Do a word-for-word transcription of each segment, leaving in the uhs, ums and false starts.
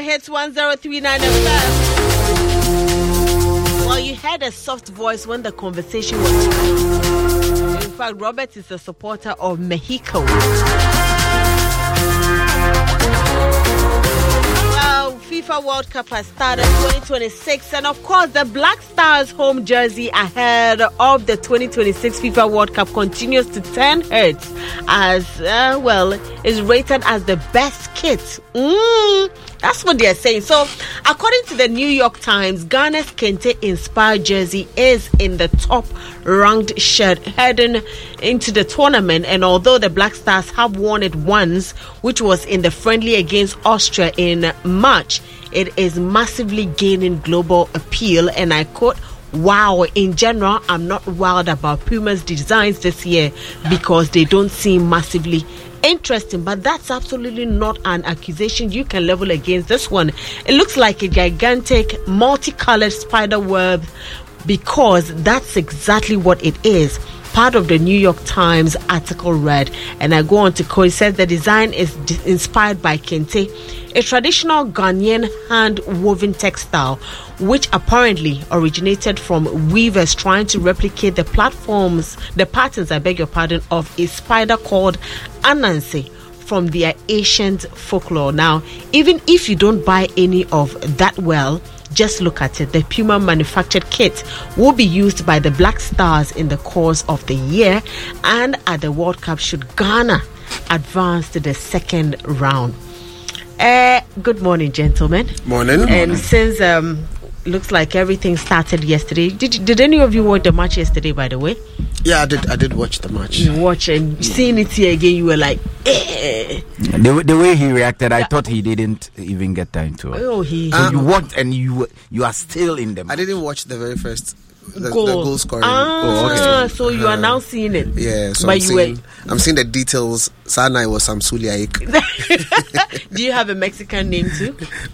Hits one oh three point nine F M. Well, you had a soft voice when the conversation was going. In fact, Robert is a supporter of Mexico. Well, FIFA World Cup has started twenty twenty-six, and of course, the Black Stars home jersey ahead of the twenty twenty-six FIFA World Cup continues to turn heads as, uh, well, is rated as the best kit. Mm, that's what they're saying. So, according to the New York Times, Ghana's Kente-inspired jersey is in the top-ranked shirt heading into the tournament, and although the Black Stars have worn it once, which was in the friendly against Austria in March, it is massively gaining global appeal, and I quote, "Wow, in general, I'm not wild about Puma's designs this year because they don't seem massively interesting," but that's absolutely not an accusation you can level against this one. It looks like a gigantic multicolored spider web because that's exactly what it is. Part of the New York Times article read, and I go on to quote, it says the design is d- inspired by Kente, a traditional Ghanaian hand-woven textile, which apparently originated from weavers trying to replicate the platforms, the patterns, I beg your pardon, of a spider called Anansi from their ancient folklore. Now, even if you don't buy any of that, well, just look at it. The Puma manufactured kit will be used by the Black Stars in the course of the year and at the World Cup should Ghana advance to the second round. Uh, good morning, gentlemen. Morning. And morning. since um, looks like everything started yesterday, did did any of you watch the match yesterday, by the way? Yeah, I did. I did watch the match. You watch and seeing it here again, you were like, eh. The, the way he reacted, I thought he didn't even get time to. Oh, he. So Um, you watched and you you are still in the match. I didn't watch the very first the goal. the goal scoring. Ah, oh, okay. so you are now seeing it. Yeah, so but I'm you seeing, were. I'm seeing the details. Sana was Samsulia. Do you have a Mexican name too?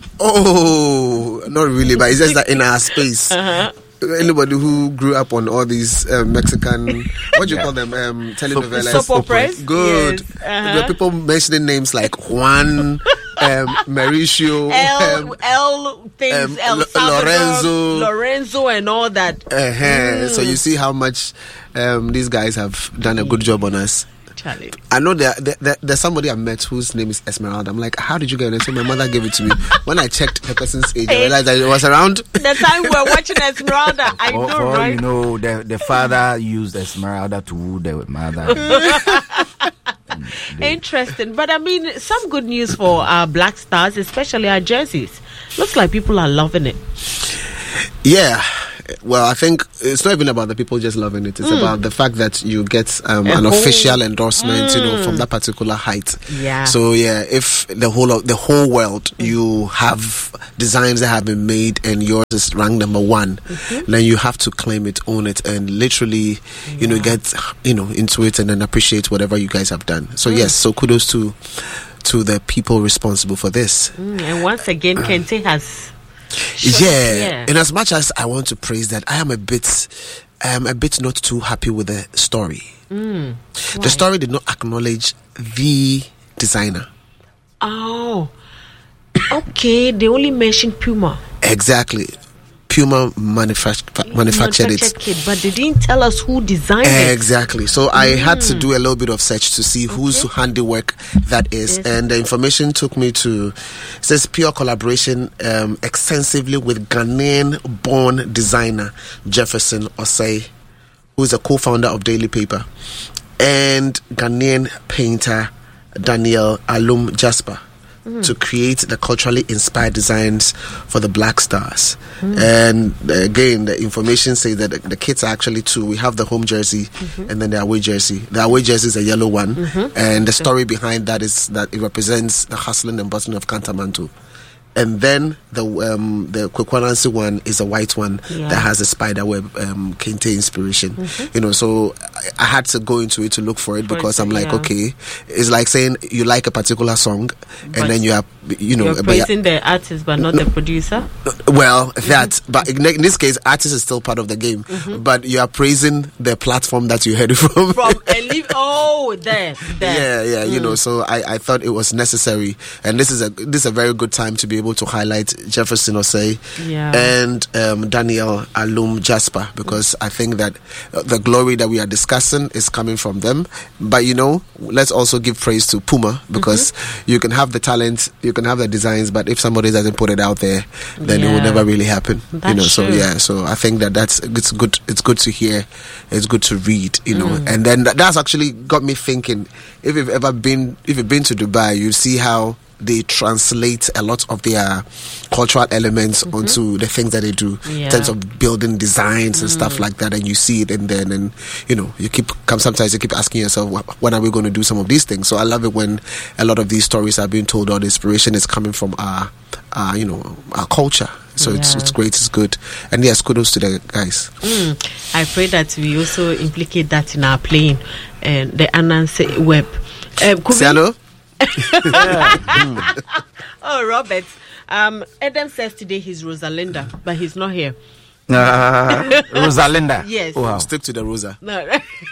Oh, not really, but it's just that in our space. Uh-huh. Anybody who grew up on all these uh, Mexican, what do you call them, um, telenovelas? Soap operas. Good. Yes. There Uh-huh. were people mentioning names like Juan, um, Mauricio, L, um, L things, um, El Lo- Salvador, Lorenzo. Lorenzo, and all that. uh-huh. Mm. So you see how much um, these guys have done a good job on us. Charlie. I know there, there, there, there's somebody I met whose name is Esmeralda. I'm like, how did you get it? So my mother gave it to me. When I checked the person's age, I realized that it was around. The time we were watching Esmeralda, I For, know, for all right? you know, the, the father used Esmeralda to woo the mother. Interesting. But I mean, some good news for our Black Stars, especially our jerseys. Looks like people are loving it. Yeah. Well, I think it's not even about the people just loving it. It's Mm. about the fact that you get um, A an whole- official endorsement, you know, from that particular height. Yeah. So yeah, if the whole of the whole world you have designs that have been made and yours is ranked number one, Mm-hmm. then you have to claim it, own it, and literally, you know, get you know into it and then appreciate whatever you guys have done. So yes, so kudos to to the people responsible for this. Mm, and once again, Kente has. Yeah. Yeah. And as much as I want to praise that, I am a bit, I am a bit not too happy with the story. Mm, The story did not acknowledge the designer. Oh, okay. They only mentioned Puma. Exactly. Puma manufac- manufactured it. Kit, but they didn't tell us who designed it. Exactly. So I had to do a little bit of search to see whose handiwork that is. Yes. And the information took me to, it says pure collaboration um, extensively with Ghanaian born designer Jefferson Osei, who is a co-founder of Daily Paper, and Ghanaian painter Daniel Alum Jasper. Mm. To create the culturally inspired designs for the Black Stars. Mm. And uh, again, the information says that the, the kits are actually two. We have the home jersey mm-hmm. and then the away jersey. The away jersey is a yellow one. Mm-hmm. And the story behind that is that it represents the hustling and bustling of Kantamanto. And then the um, the Kwekwanansi one is a white one yeah. that has a spider web um, Kente inspiration. Mm-hmm. You know, so I had to go into it to look for it For because it, I'm like, yeah. okay, it's like saying you like a particular song But and then you are, you know, You're but praising the artist, but not the producer. well, that, but in, in this case, artist is still part of the game, but you are praising the platform that you heard it from. From a leave. Oh, there, there. Yeah, yeah, you know, so I, I thought it was necessary, and this is a this is a very good time to be able to highlight Jefferson Osei Yeah. and um, Daniel Alum Jasper, because I think that uh, the glory that we are discussing is coming from them. But you know, let's also give praise to Puma, because you can have the talent, you can have the designs, but if somebody doesn't put it out there, then it will Yeah. never really happen. That's you know, so true. yeah, so I think that that's it's good. It's good to hear. It's good to read. You know, Mm. and then that, that's actually got me thinking. If you've ever been, if you've been to Dubai, you see how they translate a lot of their cultural elements onto the things that they do Yeah. in terms of building designs and stuff like that, and you see it, and then and you know you keep come sometimes you keep asking yourself, "Wh- when are we going to do some of these things?" So I love it when a lot of these stories are being told, or the inspiration is coming from our, our you know, our culture. So it's Yeah. it's great, it's good, and yes, kudos to the guys. Mm. I pray that we also implicate that in our playing and the Anansi web. Um, could Say we- hello. Oh, Robert. Um, Adam says today he's Rosalinda, but he's not here. Uh, Rosalinda. Yes. Wow. Stick to the Rosa. No.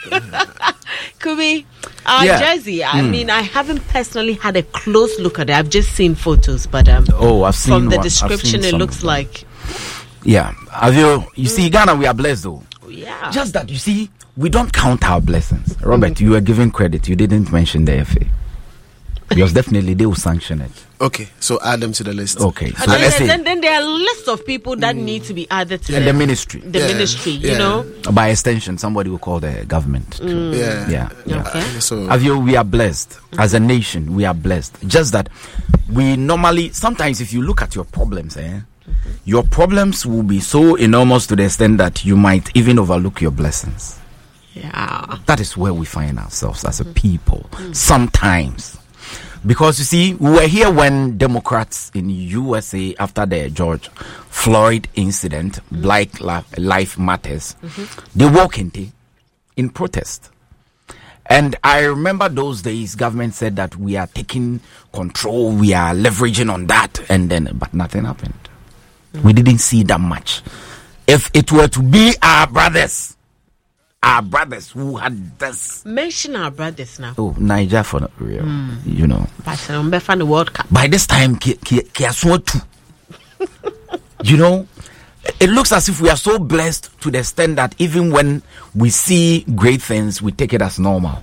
Kubi, our Yeah. jersey. I mean, I haven't personally had a close look at it. I've just seen photos, but um, Oh, I've seen from the one. I've description, seen it some looks of them. like Yeah. Have you, you see, Ghana, we are blessed though. yeah. Just that, you see, we don't count our blessings. Robert, you were given credit. You didn't mention the F A. Because definitely they will sanction it. Okay, so add them to the list. Okay. And So then, let's say then, then there are lists of people that need to be added to and the, the ministry. the Yeah, ministry. You yeah. know. By extension, somebody will call the government. too. Yeah. Yeah. yeah. Okay. So Have you, we are blessed. As a nation, we are blessed. Just that we normally, sometimes if you look at your problems, eh, your problems will be so enormous to the extent that you might even overlook your blessings. Yeah. That is where we find ourselves as a people. Sometimes. Because you see, we were here when Democrats in U S A, after the George Floyd incident, Black Li- Life Matters, they walked in, in protest. And I remember those days, government said that we are taking control, we are leveraging on that, and then, but nothing happened. We didn't see that much. If it were to be our brothers, our brothers who had this, Mention our brothers now. oh, Niger for real, you know. But um, Befa the World Cup. By this time, Ki- Ki- Kiasua too. You know, it looks as if we are so blessed to the extent that even when we see great things, we take it as normal.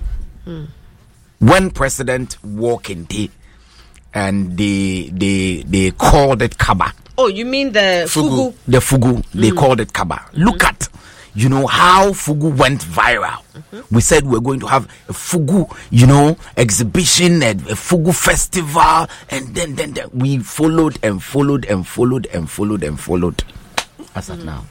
When President walk in day and they they they called it Kaba, Oh, you mean the Fugu. Fugu? the Fugu, they called it Kaba. Look at, you know, how Fugu went viral. We said we're going to have a Fugu, you know, exhibition and a Fugu festival, and then, then then we followed and followed and followed and followed and followed. As at now,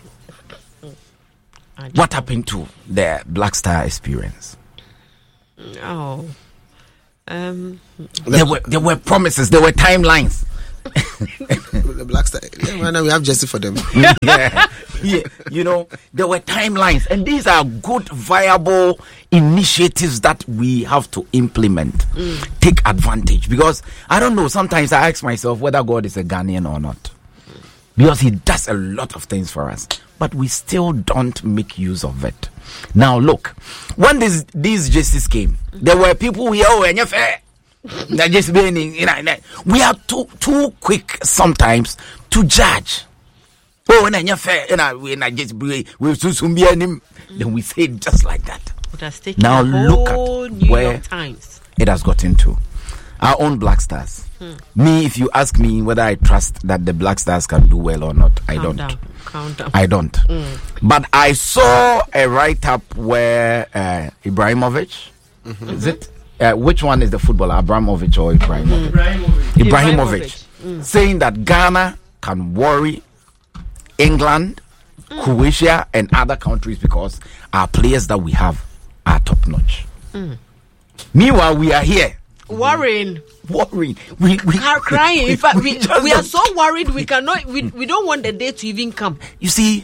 what happened to the Black Star experience? Oh. Um. There were there were promises, there were timelines. the Black Star. Yeah, right now we have Jesse for them. yeah, yeah, you know, there were timelines, and these are good, viable initiatives that we have to implement, take advantage. Because I don't know, sometimes I ask myself whether God is a Ghanaian or not, because He does a lot of things for us, but we still don't make use of it. Now, look, when this, these justices came, there were people here, oh, and you're fair. They're just being, you know, we are too too quick sometimes to judge. Oh, and you're fair, and I we not just we we soon be him. Then we say it just like that. It has taken Now a look at whole New where- York Times. It has gotten to our own Black Stars. Me, if you ask me whether I trust that the Black Stars can do well or not, I Calm don't. down. Calm down. I don't. But I saw a write-up where uh, Ibrahimovic, is it? Uh, which one is the footballer, Abramovich or Ibrahimovic? Ibrahimovic. Ibrahimovic, Ibrahimovic. saying that Ghana can worry England, Croatia, and other countries because our players that we have are top notch. Meanwhile, we are here Worrying, worrying. We, we car- crying. In fact, we, just we are don't- so worried we cannot. We, we don't want the day to even come. You see,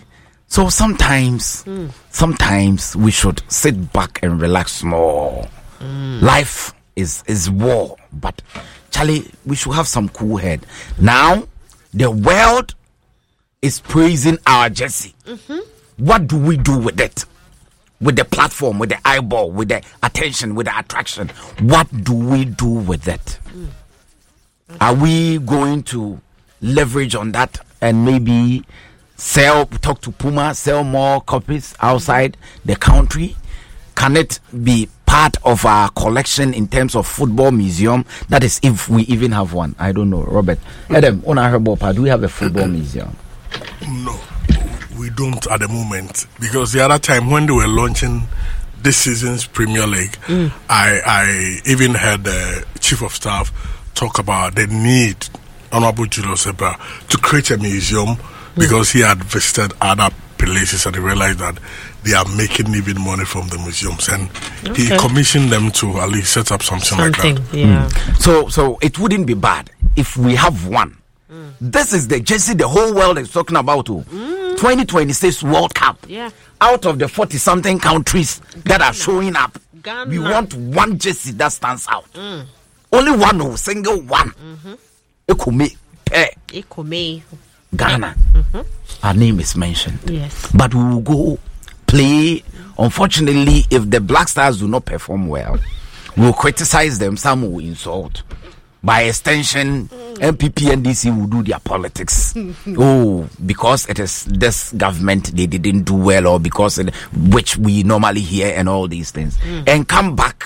So sometimes, mm. sometimes we should sit back and relax more. Mm. Life is is war, but Charlie, we should have some cool head. Now, the world is praising our jersey. Mm-hmm. What do we do with it? With the platform, with the eyeball, with the attention, with the attraction? What do we do with it? Mm. Okay. Are we going to leverage on that and maybe sell, talk to Puma, sell more copies outside the country? Can it be part of our collection in terms of football museum? That is, if we even have one. I don't know, Robert. Adam, on our Herbopa, do we have a football museum? No, we don't at the moment, because the other time when they were launching this season's Premier League, mm. I I even heard the Chief of Staff talk about the need, Honorable Julius Ebra, to create a museum, because he had visited other places and he realized that they are making even money from the museums, and okay. he commissioned them to at least set up something, something like that. Yeah. Mm. So, so it wouldn't be bad if we have one. Mm. This is the jersey the whole world is talking about. Oh. Mm. twenty twenty-six World Cup. Yeah. Out of the forty-something countries Ghana. that are showing up, Ghana. we want one jersey that stands out. Mm. Only one, oh, single one. Mm-hmm. Ekome, eh. Ekome. Ghana. Mm-hmm. Our name is mentioned. Yes. But we will go play. Unfortunately, if the Black Stars do not perform well, we'll criticize them. Some will insult. By extension, mm. M P P and D C will do their politics. Oh, because it is this government, they didn't do well, or because it, which we normally hear, and all these things. Mm. And come back.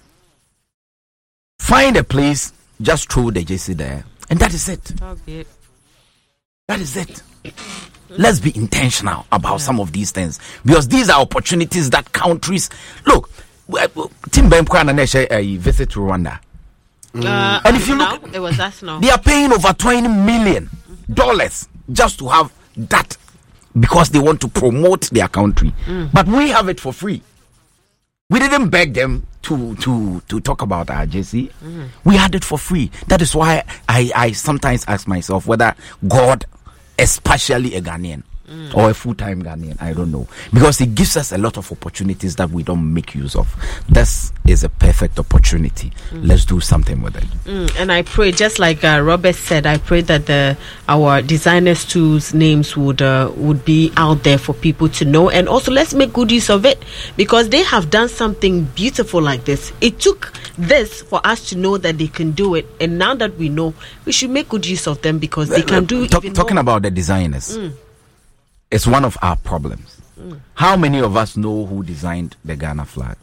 Find a place, just throw the jersey there, and that is it. Okay. That is it. Let's be intentional about yeah. some of these things, because these are opportunities that countries look. Tim Bemkwana visit Rwanda, mm. uh, and if you look, no, it was us now. They are paying over twenty million dollars just to have that, because they want to promote their country. Mm. But we have it for free. We didn't beg them to to to talk about our jersey. Mm. We had it for free. That is why I I sometimes ask myself whether God, especially a Ghanaian mm. or a full-time Ghanaian, I don't know, because it gives us a lot of opportunities that we don't make use of. This is a perfect opportunity. Mm. Let's do something with it. Mm. And I pray, just like uh, Robert said, I pray that the our designers' tools names would uh, would be out there for people to know, and also let's make good use of it, because they have done something beautiful like this. It took this for us to know that they can do it, and now that we know, we should make good use of them, because they can do Talk, even talking more. About the designers, mm. it's one of our problems. Mm. How many of us know who designed the Ghana flag?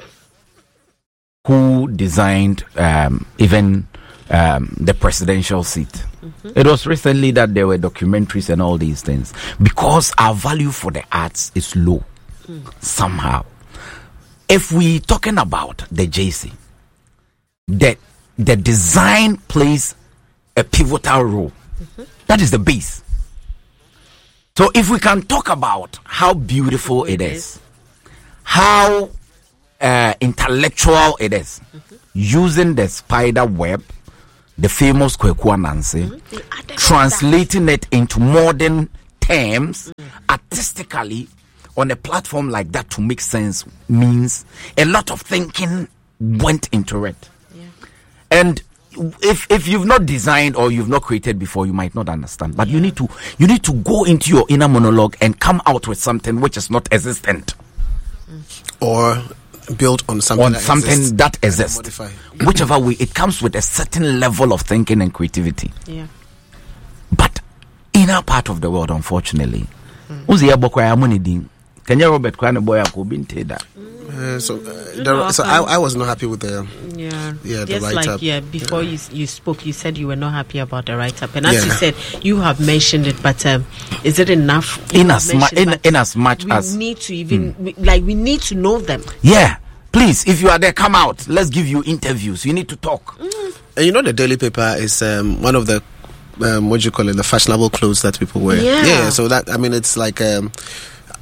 Who designed um, even um, the presidential seat? Mm-hmm. It was recently that there were documentaries and all these things, because our value for the arts is low mm. somehow. If we talking about the J C, the the design plays a pivotal role. Mm-hmm. That is the base. So if we can talk about how beautiful it is, how uh, intellectual it is, mm-hmm. using the spider web, the famous Kweku Anansi, mm-hmm. translating it into modern terms, mm-hmm. artistically, on a platform like that to make sense, means a lot of thinking went into it. Yeah. And if if you've not designed or you've not created before, you might not understand. But yeah. you need to you need to go into your inner monologue and come out with something which is not existent, or built on something on that something exists that exists. Whichever way, it comes with a certain level of thinking and creativity. Yeah. But in our part of the world, unfortunately, mm. Kenya Robert Kwane boy Akobin Teda. Uh, so, uh, the, so I, I was not happy with the yeah yeah the just write like up. yeah before yeah. you you spoke, you said you were not happy about the write up, and as yeah. you said, you have mentioned it, but um, is it enough? In as much in, in as much we as need to even mm. we, like we need to know them. Yeah, please, if you are there, come out. Let's give you interviews. You need to talk. Mm. And you know, the Daily Paper is um, one of the um, what do you call it, the fashionable clothes that people wear. Yeah. yeah so that I mean, it's like. Um,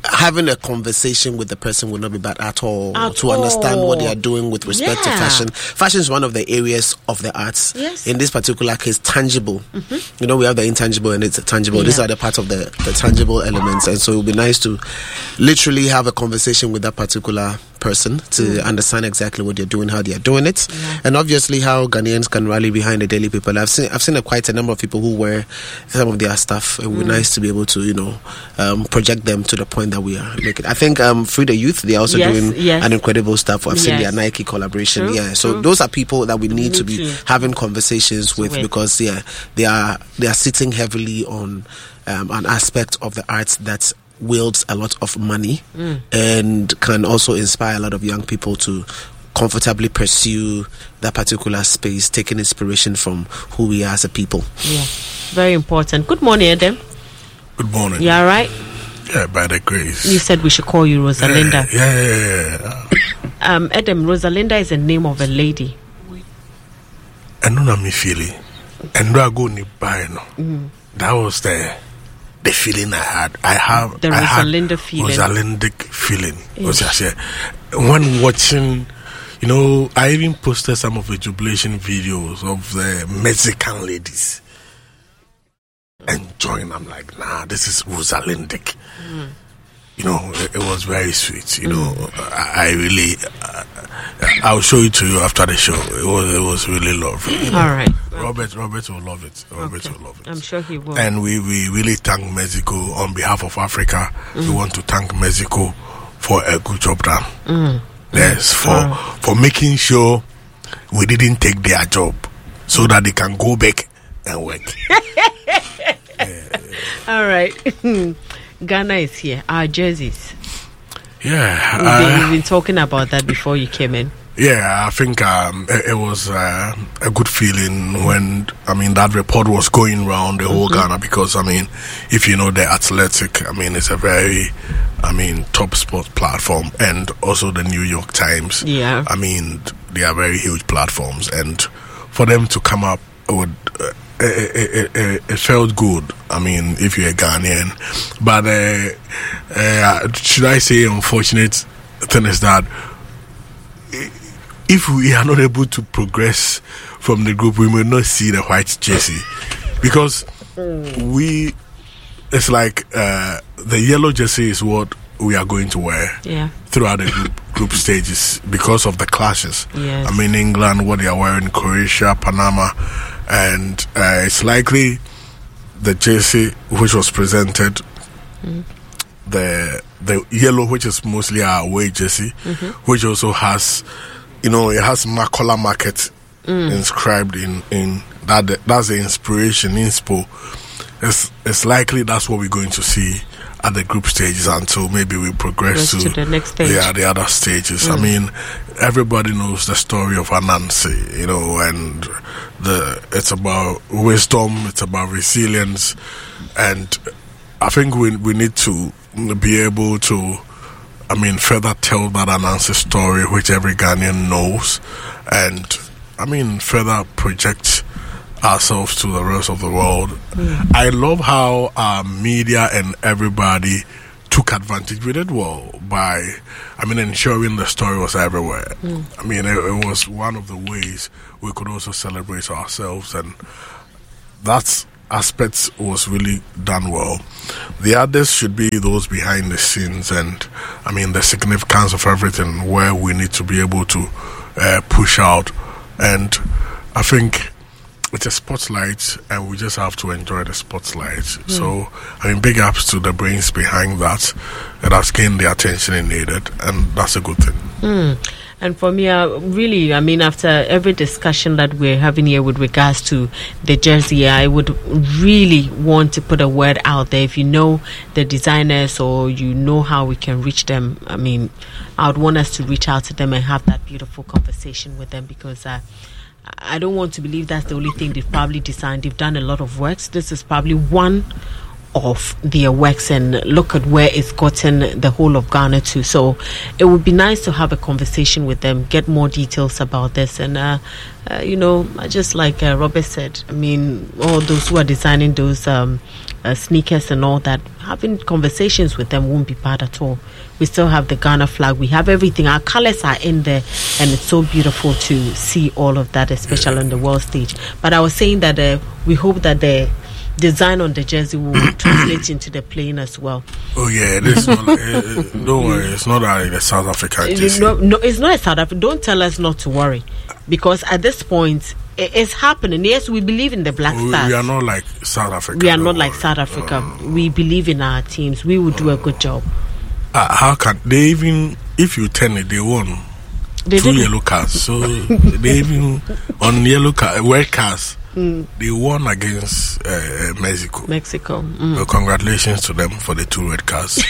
having a conversation with the person would not be bad at all. At to understand all. what they are doing with respect Yeah. to fashion. Fashion is one of the areas of the arts. Yes. In this particular case, tangible. Mm-hmm. You know, we have the intangible and it's tangible. Yeah. These are the parts of the, the tangible elements. And so it would be nice to literally have a conversation with that particular person to mm. understand exactly what they're doing, how they're doing it, yeah. and obviously how Ghanaians can rally behind the daily paper. I've seen I've seen a, quite a number of people who wear some of their stuff. It would be mm. nice to be able to, you know, um, project them to the point that we are making. I think um, Free the Youth, they're also yes, doing yes. an incredible stuff. I've seen yes. their Nike collaboration. True, yeah, so true. those are people that we need, need to be to. having conversations with, with because yeah, they are they are sitting heavily on um, an aspect of the arts that wields a lot of money mm. and can also inspire a lot of young people to comfortably pursue that particular space, taking inspiration from who we are as a people. Yeah, very important. Good morning, Adam. Good morning. You all right? Yeah, by the grace. You said we should call you Rosalinda. Yeah, yeah, yeah. yeah. um, Adam, Rosalinda is the name of a lady. And no, me feeling. And no, I go ni buy no. That was the the feeling I had. I have the I Rosalinda had feeling. Rosalindic feeling. Was I say when watching, you know, I even posted some of the jubilation videos of the Mexican ladies enjoying. I'm like, nah, this is Rosalindic. Mm. You know, it, it was very sweet. You mm. know, I, I really, uh, I'll show it to you after the show. It was, it was really lovely. All right, Robert, Robert will love it. Robert okay. will love it. I'm sure he will. And we, we really thank Mexico on behalf of Africa. Mm. We want to thank Mexico for a good job done. Mm. Yes, for oh. for making sure we didn't take their job, so that they can go back and work. yeah. All right. Ghana is here. Our jerseys. Yeah. We've, uh, been, we've been talking about that before you came in. Yeah, I think um, it, it was uh, a good feeling when, I mean, that report was going around the whole mm-hmm. Ghana, because, I mean, if you know the Athletic, I mean, it's a very, I mean, top sports platform, and also the New York Times. Yeah. I mean, they are very huge platforms, and for them to come up with... Uh, It, it, it, it felt good. I mean, if you're a Ghanaian, but uh, uh, should I say, unfortunate thing is that if we are not able to progress from the group, we may not see the white jersey, because we, it's like uh, the yellow jersey is what we are going to wear yeah. throughout the group group stages because of the clashes. Yes. I mean, England, what they are wearing, Croatia, Panama. And uh, it's likely the jersey which was presented, mm. the the yellow, which is mostly our away jersey, mm-hmm. which also has, you know, it has Makola Market mm. inscribed in, in that. That's the inspiration, inspo. It's, it's likely that's what we're going to see at the group stages until maybe we progress to, to the next stage. Yeah, the other stages. Mm. I mean, everybody knows the story of Anansi, you know, and the it's about wisdom, it's about resilience, and I think we we need to be able to, I mean, further tell that Anansi story, which every Ghanaian knows, and I mean, further project ourselves to the rest of the world. Mm. I love how our media and everybody took advantage. We did well by, I mean, ensuring the story was everywhere. Mm. I mean, it, it was one of the ways we could also celebrate ourselves, and that aspect was really done well. The others should be those behind the scenes, and I mean, the significance of everything, where we need to be able to uh, push out. And I think it's a spotlight, and we just have to enjoy the spotlight. Mm. So, I mean, big ups to the brains behind that. It has gained the attention it needed, and that's a good thing. Mm. And for me, uh, really, I mean, after every discussion that we're having here with regards to the jersey, I would really want to put a word out there. If you know the designers or you know how we can reach them, I mean, I would want us to reach out to them and have that beautiful conversation with them, because uh, I don't want to believe that's the only thing they've probably designed. They've done a lot of works. This is probably one of their works and look at where it's gotten the whole of Ghana to. So it would be nice to have a conversation with them, get more details about this. And, uh, uh, you know, just like uh, Robert said, I mean, all those who are designing those um, uh, sneakers and all that, having conversations with them won't be bad at all. We still have the Ghana flag. We have everything. Our colors are in there, and it's so beautiful to see all of that, especially on the world stage. But I was saying that uh, we hope that the design on the jersey will translate into the plane as well. Oh yeah, this not like, uh, don't worry, it's not like a South African jersey. No, no, it's not a South African. Don't tell us not to worry, because at this point it, it's happening. Yes, we believe in the Black we, Stars. We are not like South Africa. We are not like worry. South Africa. Um, we believe in our teams. We will do a good job. Uh, how can they even? If you turn it, they won. They two didn't. yellow cards. So they even on yellow card, red cards. Mm. They won against uh, Mexico. Mexico. Mm. So congratulations to them for the two red cards.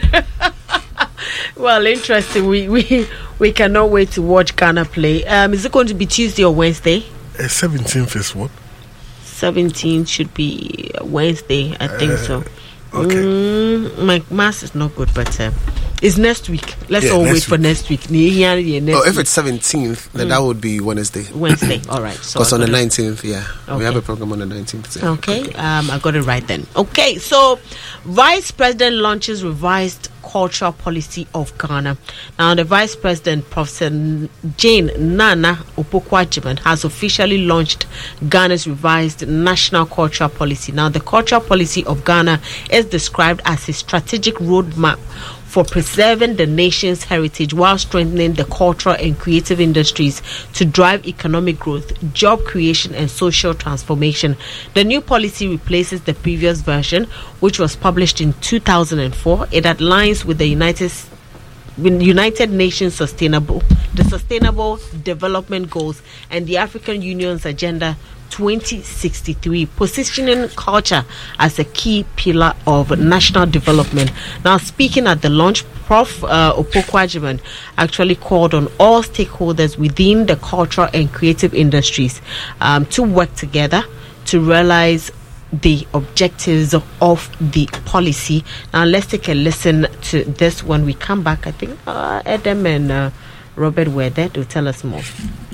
Well, interesting. We we we cannot wait to watch Ghana play. Um, is it going to be Tuesday or Wednesday? Uh, seventeenth is what? seventeenth should be Wednesday. I think uh, so. Okay. Mm, my maths is not good, but uh, it's next week. Let's yeah, all wait week. for next week. next oh, if week. it's seventeenth, then mm. that would be Wednesday. Wednesday, all right. Because so on the nineteenth, yeah. Okay. We have a program on the nineteenth. Yeah. Okay, okay. Um, I got it right then. Okay, so Vice President launches revised cultural policy of Ghana. Now, the Vice President, Professor Jane Nana Opoku-Agyeman, has officially launched Ghana's revised national cultural policy. Now, the cultural policy of Ghana is described as a strategic roadmap for preserving the nation's heritage while strengthening the cultural and creative industries to drive economic growth, job creation, and social transformation. The new policy replaces the previous version, which was published in two thousand four. It aligns with the United United Nations Sustainable, the Sustainable Development Goals, and the African Union's Agenda twenty sixty-three, positioning culture as a key pillar of national development. Now, speaking at the launch, Professor Uh, Opoku-Agyeman actually called on all stakeholders within the cultural and creative industries um, to work together to realize the objectives of the policy. Now, let's take a listen to this when we come back. I think uh, Adam and uh, Robert were there to tell us more.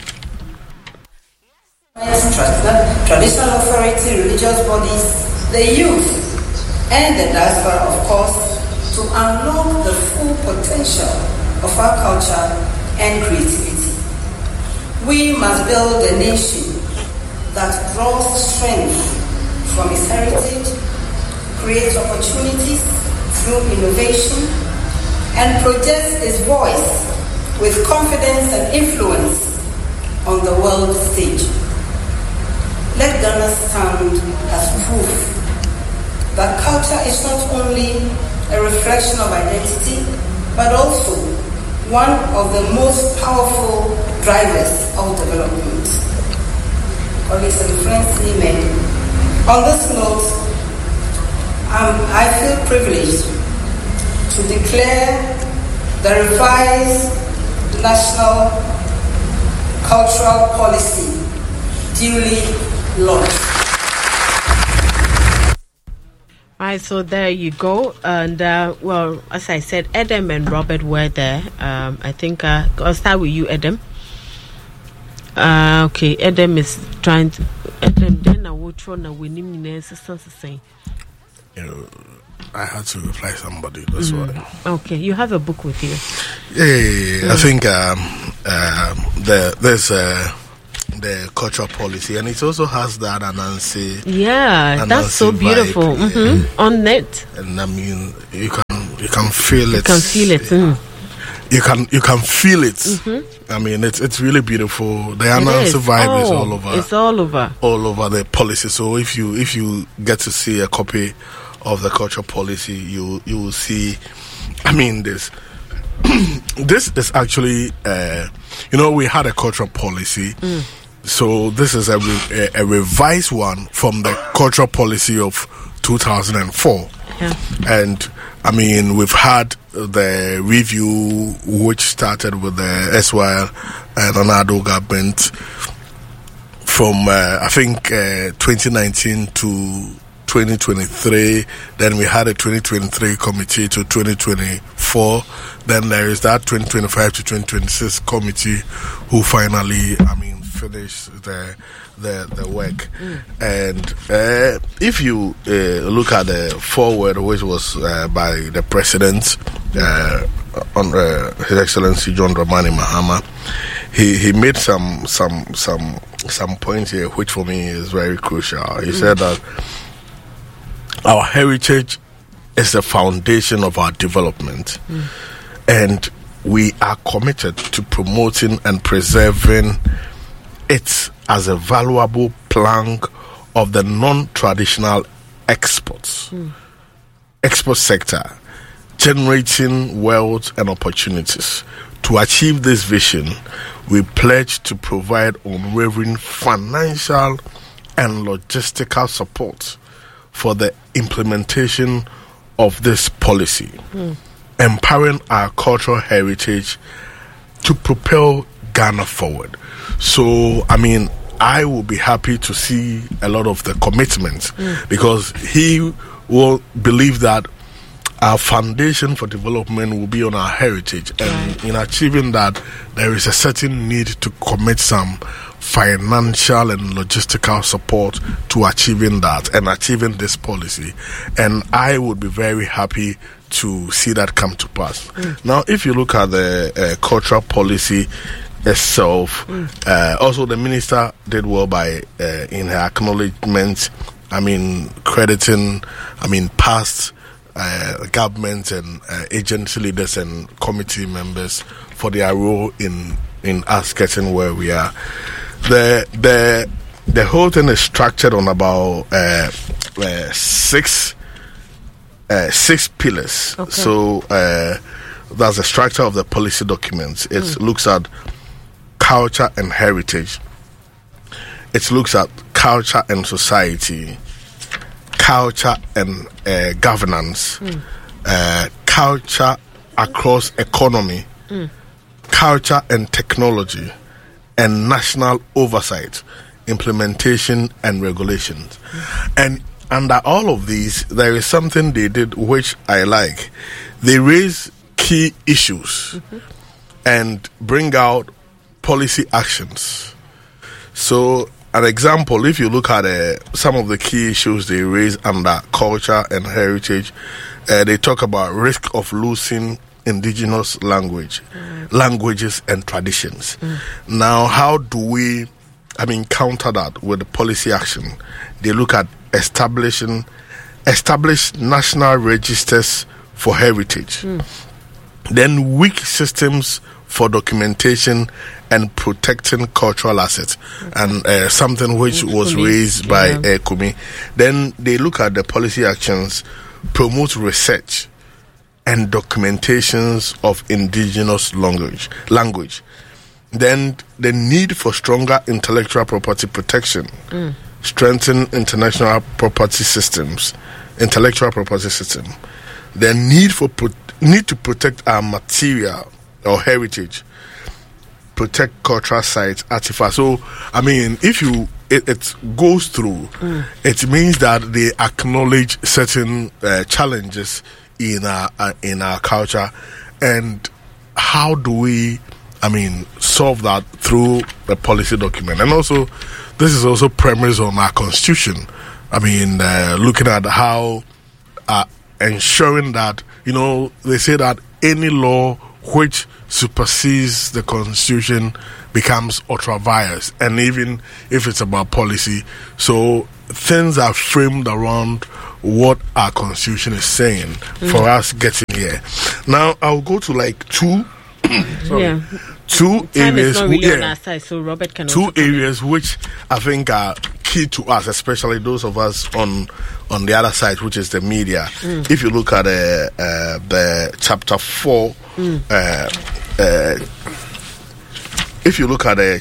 Traditional authority, religious bodies, the youth, and the diaspora, of course, to unlock the full potential of our culture and creativity. We must build a nation that draws strength from its heritage, creates opportunities through innovation, and projects its voice with confidence and influence on the world stage. Let Ghana stand as proof that culture is not only a reflection of identity, but also one of the most powerful drivers of development. Colleagues and friends, amen. On this note, um, I feel privileged to declare the revised national cultural policy duly launched. Right, so there you go. And, uh, well, as I said, Adam and Robert were there. Um, I think uh, I'll start with you, Adam. Uh, okay, Adam is trying to. Adam, then I will try to win him in the assistance. You know, I had to reply somebody, that's mm. why. Okay, you have a book with you. Yeah, yeah, yeah. Mm. I think um, um, the, there's a. the cultural policy, and it also has that Anansi. Yeah, Anansi that's so beautiful. Vibe, mm-hmm. yeah. On it, and I mean, you can you can feel it. You can feel it. Mm. You can you can feel it. Mm-hmm. I mean, it's it's really beautiful. The Anansi vibe oh, is all over. It's all over. All over the policy. So if you if you get to see a copy of the cultural policy, you you will see. I mean, this. This is actually, uh, you know, we had a cultural policy. Mm. So this is a, re- a revised one from the cultural policy of two thousand four. Yeah. And, I mean, we've had the review, which started with the S Y L and Nana government from, uh, I think, uh, twenty nineteen to twenty twenty-three. Then we had a twenty twenty-three committee to twenty twenty-four. Then there is that twenty twenty-five to twenty twenty-six committee who finally, I mean, finished the the, the work. Mm. And uh, if you uh, look at the forward, which was uh, by the president, uh, on uh, His Excellency John Dramani Mahama, he he made some some some some points here, which for me is very crucial. He mm. said that our heritage is the foundation of our development, mm. and we are committed to promoting and preserving it as a valuable plank of the non-traditional exports mm. export sector, generating wealth and opportunities. To achieve this vision, we pledge to provide unwavering financial and logistical support for the implementation of this policy, mm. empowering our cultural heritage to propel Ghana forward. So, I mean, I will be happy to see a lot of the commitments mm. because he will believe that our foundation for development will be on our heritage, and right. in achieving that, there is a certain need to commit some financial and logistical support to achieving that and achieving this policy. And I would be very happy to see that come to pass. Mm. Now, if you look at the uh, cultural policy itself, mm. uh, also the minister did well by uh, in her acknowledgement, I mean, crediting, I mean, past Uh, government and uh, agency leaders and committee members for their role in in us getting where we are. The the the whole thing is structured on about uh, uh, six uh, six pillars. Okay. So uh, that's the structure of the policy documents. It mm. looks at culture and heritage. It looks at culture and society, culture and uh, governance, mm. uh, culture across economy, mm. culture and technology, and national oversight, implementation and regulations. Mm. And under all of these, there is something they did which I like. They raise key issues mm-hmm. and bring out policy actions. So, an example, if you look at uh, some of the key issues they raise under culture and heritage, uh, they talk about risk of losing indigenous language, mm. languages and traditions. Mm. Now, how do we, I mean, counter that with the policy action? They look at establishing, establish national registers for heritage. Mm. Then weak systems for documentation and protecting cultural assets, okay. and uh, something which mm, was Kumi. raised by yeah. uh, Kumi. Then they look at the policy actions, promote research and documentations of indigenous language. language. Then the need for stronger intellectual property protection, mm. strengthen international property systems, intellectual property system. The need for pro- need to protect our material or heritage, protect cultural sites, artifacts. So, I mean, if you it, it goes through, mm. it means that they acknowledge certain uh, challenges in our uh, in our culture, and how do we, I mean, solve that through a policy document? And also, this is also premised on our constitution. I mean, uh, looking at how uh, ensuring that, you know, they say that any law which supersedes the constitution becomes ultra vires, and even if it's about policy, so things are framed around what our constitution is saying mm. for us getting here. Now I'll go to like two sorry, yeah. two Time areas is not really yeah, on our side, so Robert can two areas which I think are key to us, especially those of us on on the other side, which is the media. Mm. If you look at uh, uh, the chapter four, mm. uh, uh, if you look at the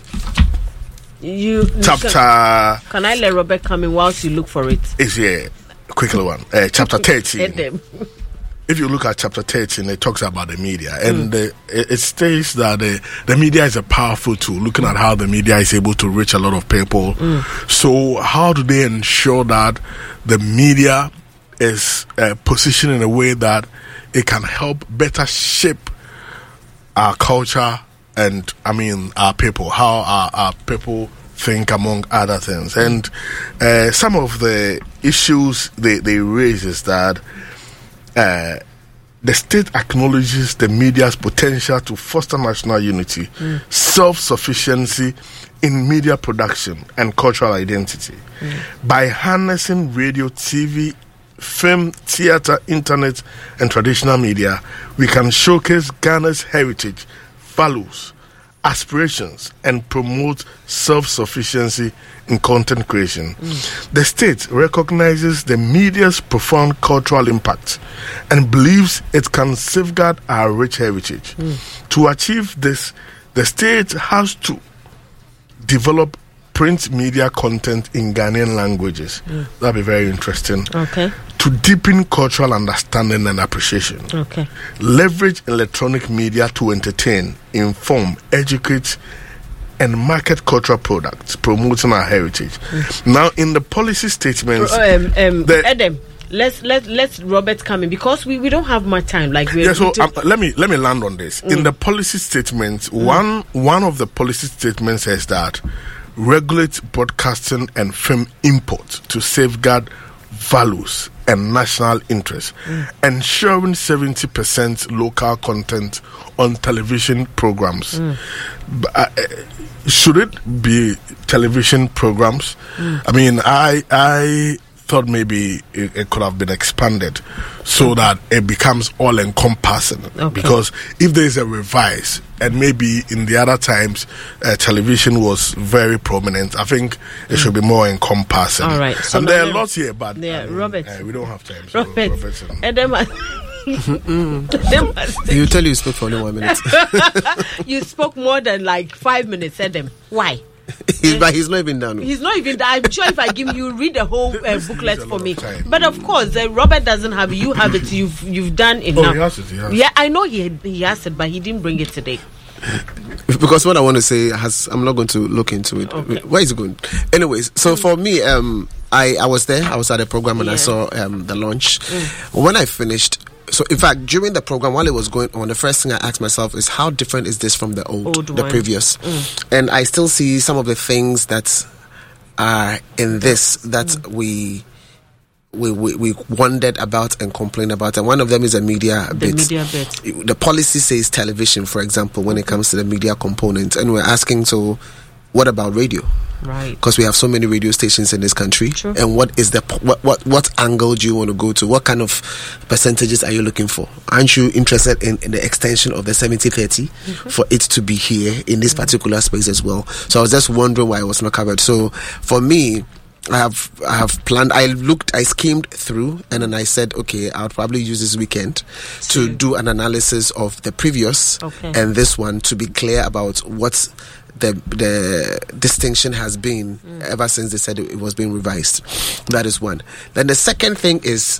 you chapter, can, can I let Robert come in whilst you look for it? Is here quickly one uh, chapter thirteen. if you look at chapter thirteen, it talks about the media, and mm. the, it, it states that the, the media is a powerful tool, looking at how the media is able to reach a lot of people. Mm. So how do they ensure that the media is uh, positioned in a way that it can help better shape our culture and, I mean, our people, how our, our people think, among other things. And uh, some of the issues they, they raise is that uh, the state acknowledges the media's potential to foster national unity, mm. self-sufficiency in media production and cultural identity. Mm. By harnessing radio, T V, film, theatre, internet, and traditional media, we can showcase Ghana's heritage, values, aspirations, and promote self-sufficiency in content creation. Mm. The state recognizes the media's profound cultural impact and believes it can safeguard our rich heritage. Mm. To achieve this, the state has to develop print media content in Ghanaian languages. Mm. That'd be very interesting. Okay. To deepen cultural understanding and appreciation. Okay. Leverage electronic media to entertain, inform, educate, and market cultural products, promoting our heritage. Mm. Now, in the policy statements, um, um, the, Adam, let's let let's Robert come in because we, we don't have much time. Like we yeah, so um, let me let me land on this. Mm. In the policy statements, mm. one one of the policy statements says that regulate broadcasting and film import to safeguard values and national interests, mm. ensuring seventy percent local content on television programs. Mm. Uh, should it be television programs? Mm. I mean, I I thought maybe it, it could have been expanded so okay. that it becomes all encompassing. Okay. Because if there is a revise, and maybe in the other times uh, television was very prominent, I think it mm. should be more encompassing. All right. So and there are lots here, but yeah, I mean, Robert, uh, we don't have time. So Robert, Robert you tell you you spoke for only one minute. You spoke more than like five minutes. Adam, why? He's, but he's not even done. He's not even done. I'm sure if I give you, read the whole uh, booklet for me. But of course, uh, Robert doesn't have it. You have it. You've you've done enough. Oh, he has it. He has yeah, I know he he has it, but he didn't bring it today. Because what I want to say has, I'm not going to look into it. Okay. Where is it going? Anyways, so for me, um, I I was there. I was at the program and yeah. I saw um the launch. Mm. When I finished. So, in fact, during the program, while it was going on, the first thing I asked myself is, how different is this from the old, old the one. previous? Mm. And I still see some of the things that are in this that mm. we, we we we wondered about and complained about. And one of them is a media the bit. media bit. The policy says television, for example, when it comes to the media component. And we're asking, so what about radio? Right. Because we have so many radio stations in this country. True. And what is the what, what what angle do you want to go to? What kind of percentages are you looking for? Aren't you interested in, in the extension of the seventy thirty mm-hmm. for it to be here in this mm-hmm. particular space as well? So I was just wondering why it was not covered. So for me, I have I have planned. I looked, I schemed through, and then I said, okay, I'll probably use this weekend to do an analysis of the previous okay. and this one to be clear about what's the the distinction has been mm. ever since they said it, it was being revised. That is one. Then the second thing is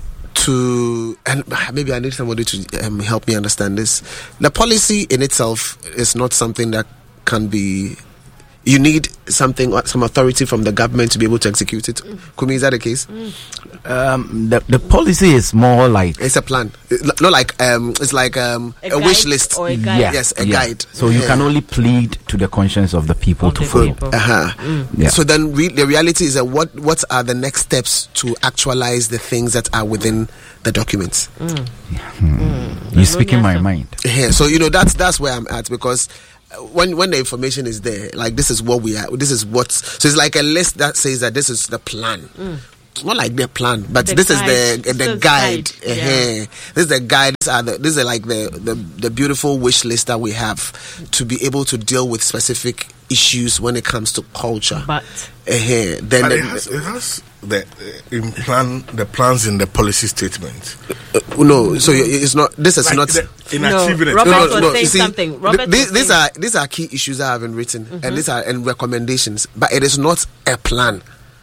to, and maybe I need somebody to um, help me understand this. The policy in itself is not something that can be. You need something, some authority from the government to be able to execute it. Mm. Kumi, is that the case? Mm. Um, the the policy is more like it's a plan. It, not like um, it's like um, a, a wish list. Or a guide. Yeah. Yes, a yeah. guide. So you yeah. can only plead to the conscience of the people of to the follow. people. Uh-huh. Mm. Yeah. So then, re- the reality is that what what are the next steps to actualize the things that are within the documents? Mm. Hmm. Mm. You're speaking my mind. Yeah. So you know that's that's where I'm at, because when when the information is there, like this is what we are, this is what. So it's like a list that says that this is the plan. Mm. It's not like their plan, but the this guide. is the the so guide. guide. Yeah. Uh-huh. This is the guide. These are the, this is like the, the the beautiful wish list that we have to be able to deal with specific issues when it comes to culture. But uh-huh. then but the, it has, it has the uh, in plan the plans in the policy statement. Uh, no, so it's not. This is Like not. the, in No, achieving it. Robert No, no, was no, saying you see, something. Robert th- these, was these saying- are these are key issues that have been written, mm-hmm. and these are and recommendations, but it is not a plan.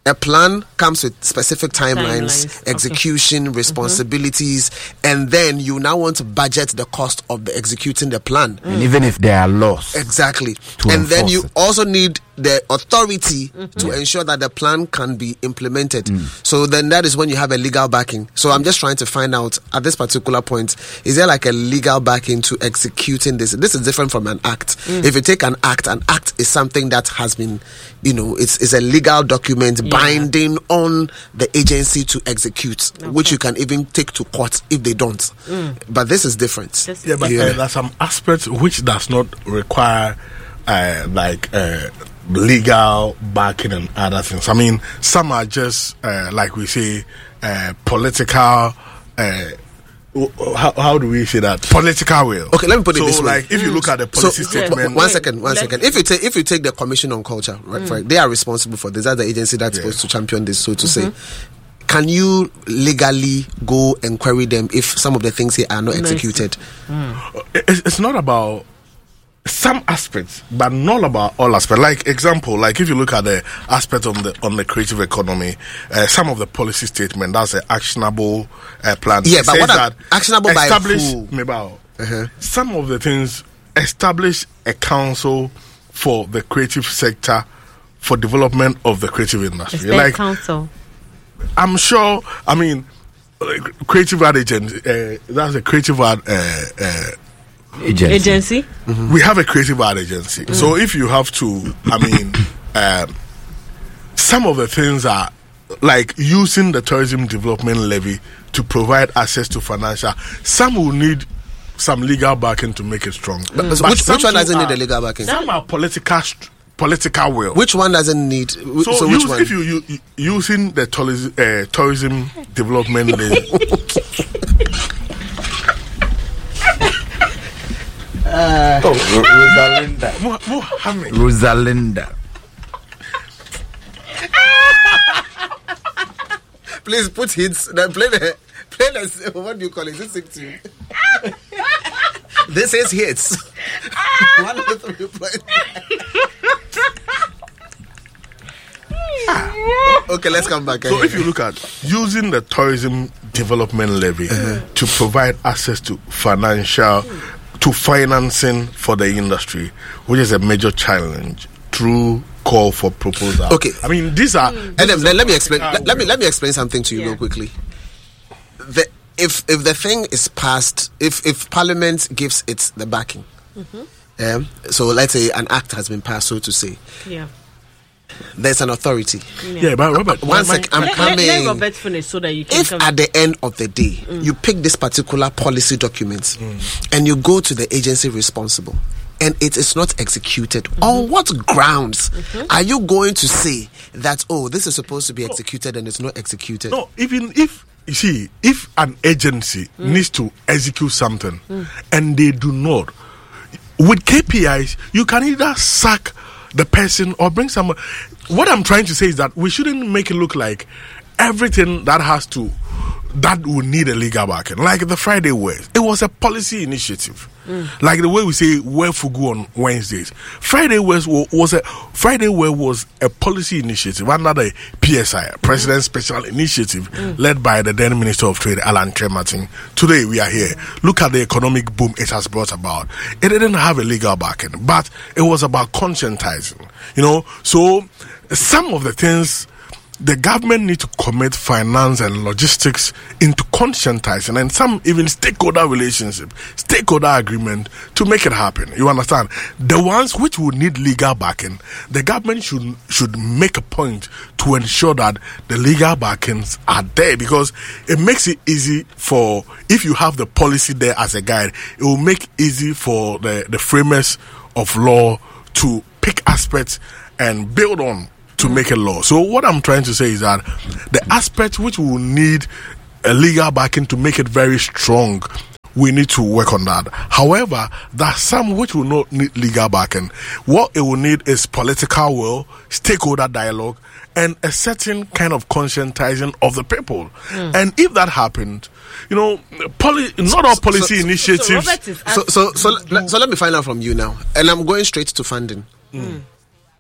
A plan comes with specific timelines, Timelines, execution, okay. responsibilities, mm-hmm. and then you now want to budget the cost of the executing the plan. And even if there are laws. Exactly. And then you it. also need the authority mm-hmm. to yeah. ensure that the plan can be implemented. Mm. So then that is when you have a legal backing. So I'm just trying to find out at this particular point, is there like a legal backing to executing this? This is different from an act. Mm. If you take an act, an act is something that has been, you know, it's, it's a legal document yeah. binding on the agency to execute, okay. which you can even take to court if they don't. Mm. But this is different. This yeah, but yeah. Uh, there's some aspects which does not require uh, like uh, legal backing and other things. I mean, some are just uh, like we say uh, political. Uh, How, how do we say that? Political will. Okay, let me put it so, this way. like, if you look at the policy so, statement, one second, one second. If you take if you take the Commission on Culture, right, Mm. right, they are responsible for this. That's the agency that's Yeah. supposed to champion this, so to Mm-hmm. say. Can you legally go and query them if some of the things here are not executed? Mm. it's, it's not about some aspects, but not about all aspects. Like example, like if you look at the aspect on the on the creative economy, uh, some of the policy statement that's an actionable uh, plan. Yeah, It but says what are that actionable by establish, who? Mebao, Uh-huh. some of the things establish a council for the creative sector for development of the creative industry. Is there Like a council? I'm sure. I mean, uh, creative ad agency. Uh, that's a creative ad. Uh, uh, Agency. Agency? Mm-hmm. We have a creative art agency. Mm. So if you have to, I mean, um, some of the things are like using the tourism development levy to provide access to financial. Some will need some legal backing to make it strong. But, But which, some which one too doesn't need are- the legal backing? Some are political, st- political will. Which one doesn't need? wh- so So, which use, one? if you, you you- using the tourism, uh, tourism development levy. Oh, Rosalinda. Mo- Mohammed. Rosalinda. Please put hits. Then play the play the what do you call it? This six two. This is hits. One, two, three, play. Okay, let's come back. So if you look at using the tourism development levy uh-huh. to provide access to financial, to financing for the industry, which is a major challenge, through call for proposal. Okay. I mean, these are. And then, then let me explain. Let, let me let me explain something to you Yeah. real quickly. The, if if the thing is passed, if if Parliament gives it the backing, mm-hmm. um, so let's say an act has been passed, so to say, Yeah. there's an authority. Yeah, but Robert, One my- sec, I'm Let, let, coming. let Robert finish so that you can If come. at the end of the day you pick this particular policy document and you go to the agency responsible and it is not executed, Mm-hmm. on what grounds are you going to say that, oh, this is supposed to be executed and it's not executed? No, even if you see, if an agency needs to execute something and they do not, with K P Is, you can either sack the person or bring someone. What I'm trying to say is that we shouldn't make it look like everything that has to, that will need a legal backing. Like the Friday Wares, it was a policy initiative. Mm. Like the way we say Wear Fugu on Wednesdays. Friday Wares was, was a Friday Wear was a policy initiative under the P S I, President's Special Initiative, mm. led by the then Minister of Trade, Alan Trematin. Today we are here. Look at the economic boom it has brought about. It didn't have a legal backing, but it was about conscientizing. You know, so some of the things the government need to commit finance and logistics into conscientizing and some even stakeholder relationship, stakeholder agreement to make it happen. You understand? The ones which would need legal backing, the government should should make a point to ensure that the legal backings are there, because it makes it easy for, if you have the policy there as a guide, it will make easy for the, the framers of law to pick aspects and build on to make a law. So what I'm trying to say is that the aspect which will need a legal backing to make it very strong, we need to work on that. However, there are some which will not need legal backing. What it will need is political will, stakeholder dialogue, and a certain kind of conscientizing of the people. Mm. And if that happened, you know, poli- not all policy so, so, initiatives. So, Robert is So, so, so, let, so let me find out from you now, and I'm going straight to funding. Mm.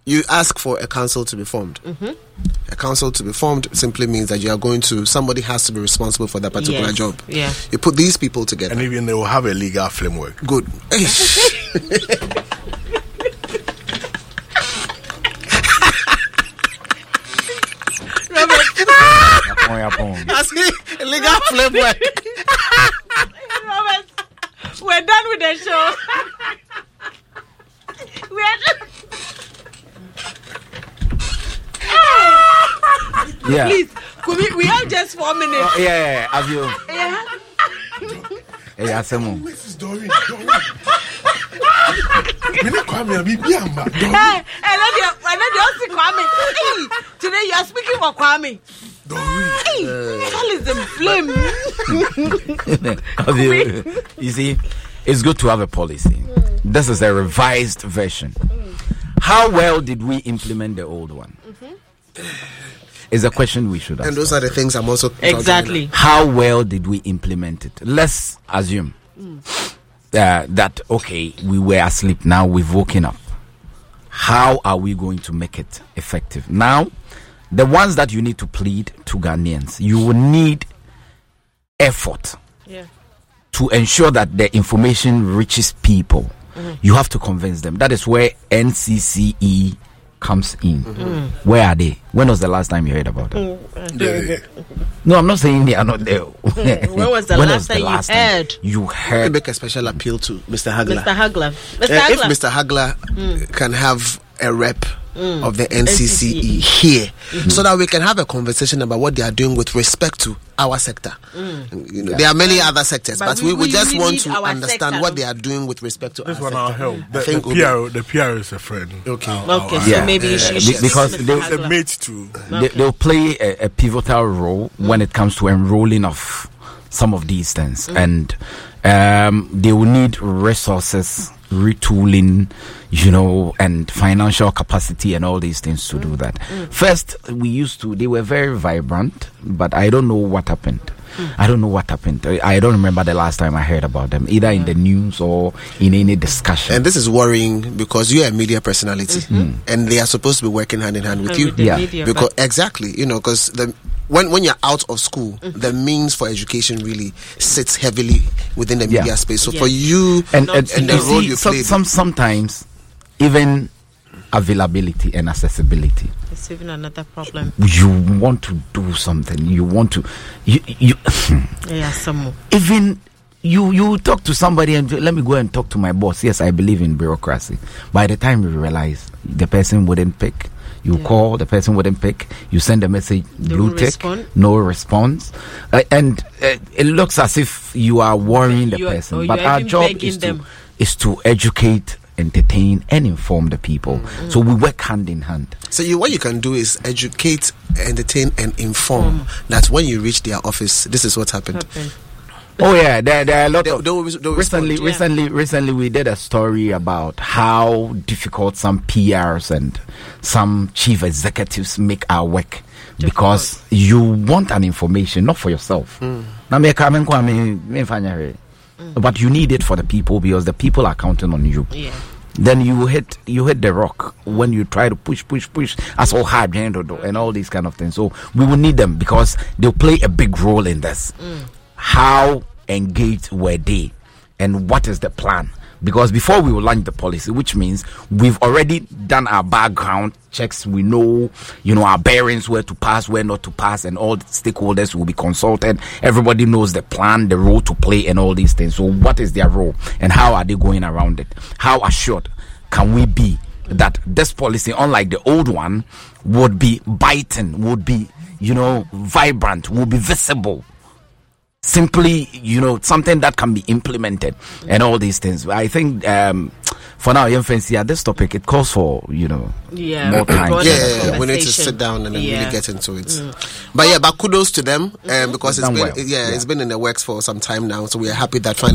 you ask for a council to be formed. Mm-hmm. A council to be formed simply means that you are going to, somebody has to be responsible for that particular Yes. job. Yeah. You put these people together. And even they will have a legal framework. Good. I see legal framework. Robert, we're done with the show. We're done. Yeah. Please, could we, we have just four minutes. Yeah, yeah, yeah. Have you? Yeah. Yeah, Samu. This is Doreen. Doreen. Me not Kwame, I be Biamba. Hey, I love you. I love you also, Kwame. Hey, today you are speaking for Kwame. Doreen. Hey, flame. Have you? You see, it's good to have a policy. Mm. This is a revised version. Mm. How well did we implement the old one? Mm-hmm. Is a question we should ask. And those are the things I'm also exactly. How well did we implement it? Let's assume mm. uh, that okay, we were asleep. Now we've woken up. How are we going to make it effective? Now, the ones that you need to plead to Ghanaians, you will need effort yeah. to ensure that the information reaches people. Mm-hmm. You have to convince them. That is where N C C E comes in. Mm-hmm. Where are they? When was the last time you heard about them? Mm-hmm. No, I'm not saying they are not there. Mm-hmm. When was the when last was the time last you heard? Time you heard? I make a special appeal to Mister Hagler. Mister Hagler. Mister Uh, Hagler. if Mister Hagler mm. can have a rep mm. of the N C C E, N C C E here, mm-hmm. so that we can have a conversation about what they are doing with respect to our sector. Mm. You know, yeah. There are many other sectors, but, but we, we, we just want to understand sector. What they are doing with respect to this our one sector. I'll help. The, I think the, P R, the P R is a friend. Okay. I'll, okay, I'll, so yeah. maybe you uh, should because they, the mate too. They, they'll play a, a pivotal role mm. when it comes to enrolling of some of these things, mm. and um, they will need resources, retooling, you know, and financial capacity and all these things to mm. do that. Mm. First, we used to, they were very vibrant, but I don't know what happened. Mm. I don't know what happened. I don't remember the last time I heard about them, either in the news or in any discussion. And this is worrying because you're a media personality, mm-hmm. and they are supposed to be working hand in hand with and you. With the yeah, media, because exactly, you know, because the when when you're out of school, mm-hmm. the means for education really sits heavily within the media yeah. space. So yeah. for you and, and, and the you role see, you some, played, some sometimes even availability and accessibility. It's even another problem. You want to do something. You want to, you you. yeah, some even. You you talk to somebody and let me go and talk to my boss. Yes, I believe in bureaucracy. By the time you realize the person wouldn't pick, you yeah. call, the person wouldn't pick, you send a message, they blue tick, respond. No response. Uh, and uh, it looks as if you are worrying the you're, person. But our job is to, is to educate, entertain, and inform the people. Mm-hmm. So we work hand in hand. So you, what you can do is educate, entertain, and inform. Mm. That when you reach their office, this is what happened. happened. Oh yeah, there, there are a lot they, of they will, they will recently, yeah. recently, recently we did a story about how difficult some P Rs and some chief executives make our work difficult. Because you want an information not for yourself. Mm. Mm. But you need it for the people because the people are counting on you. Yeah. Then you hit you hit the rock when you try to push, push, push as all hard and all these kind of things. So we will need them because they'll play a big role in this. Mm. How engaged were they and what is the plan? Because before we will launch the policy, which means we've already done our background checks, we know, you know, our bearings, where to pass, where not to pass, and all the stakeholders will be consulted. Everybody knows the plan, the role to play, and all these things. So what is their role and how are they going around it? How assured can we be that this policy, unlike the old one, would be biting, would be, you know, vibrant, would be visible? Simply, you know, something that can be implemented and all these things. I think um, for now, young friends, yeah, this topic, it calls for, you know, yeah, more time. Yeah, yeah, yeah. We need to sit down and then yeah. really get into it. Mm. But yeah, but kudos to them um, because it's been, well. yeah, yeah, it's been in the works for some time now. So we are happy that finally